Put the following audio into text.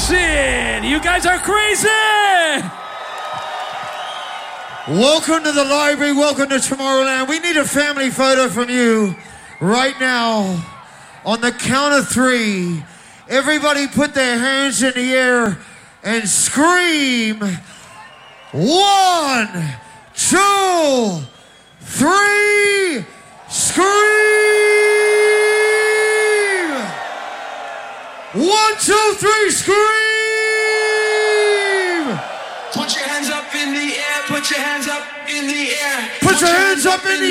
Shit, you guys are crazy! Welcome to the library, welcome to Tomorrowland. We need a family photo from you right now. On the count of 3, everybody put their hands in the air and scream. 1, 2, 3, scream! 1, 2, 3, scream! Put your hands up in the air, put your hands up in the air. Put your hands up in the